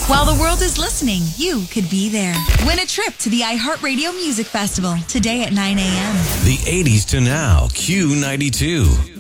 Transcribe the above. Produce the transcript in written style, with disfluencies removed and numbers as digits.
While the world is listening, you could be there. Win a trip to the iHeartRadio Music Festival today at 9 a.m. The 80s to now, Q92.